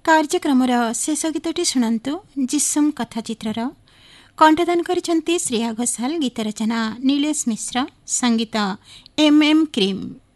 କାର୍ଯ୍ୟକ୍ରମର ଶେଷ ଗୀତଟି ଶୁଣନ୍ତୁ ଜିସୁମ୍ କଥାଚିତ୍ରର। କଣ୍ଠଦାନ କରିଛନ୍ତି ଶ୍ରେୟା ଘୋଷାଲ, ଗୀତ ରଚନା ନୀଲେଶ ମିଶ୍ର, ସଙ୍ଗୀତ ଏମ୍ କ୍ରିମ୍।